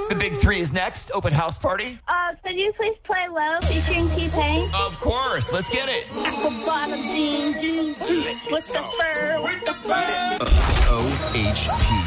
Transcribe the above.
The Big Three is next. Open house party. Could you please play Low featuring T-Pain? Of course. Let's get it. Apple bottom jeans, with the fur. OHP.